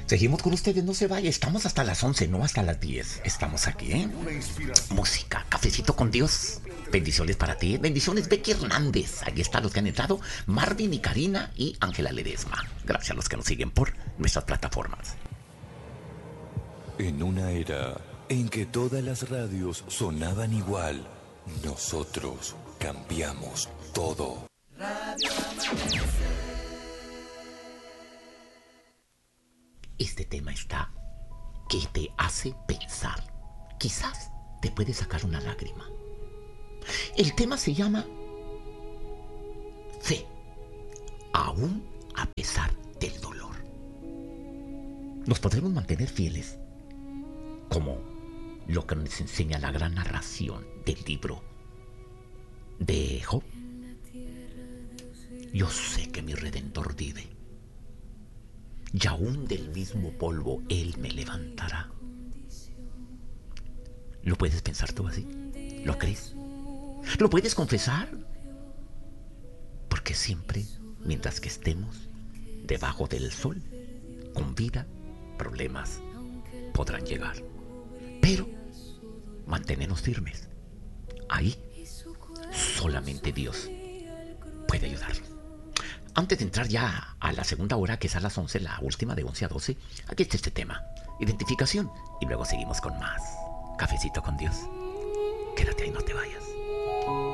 Seguimos con ustedes, no se vaya. Estamos hasta las 11, no hasta las 10. Estamos aquí, ¿eh? Música, cafecito con Dios. Bendiciones para ti. Bendiciones, Becky Hernández. Ahí están los que han entrado. Marvin y Karina y Ángela Ledesma. Gracias a los que nos siguen por nuestras plataformas. En una era en que todas las radios sonaban igual, nosotros cambiamos todo. Este tema está que te hace pensar. Quizás te puede sacar una lágrima. El tema se llama fe, aún a pesar del dolor. Nos podremos mantener fieles, como lo que nos enseña la gran narración del libro de Job. Yo sé que mi Redentor vive, y aún del mismo polvo Él me levantará. ¿Lo puedes pensar tú así? ¿Lo crees? ¿Lo puedes confesar? Porque siempre, mientras que estemos debajo del sol, con vida, problemas podrán llegar. Pero mantenernos firmes. Ahí solamente Dios puede ayudarnos. Antes de entrar ya a la segunda hora, que es a las 11, la última de 11 a 12, aquí está este tema. Identificación. Y luego seguimos con más. Cafecito con Dios. Quédate ahí, no te vayas.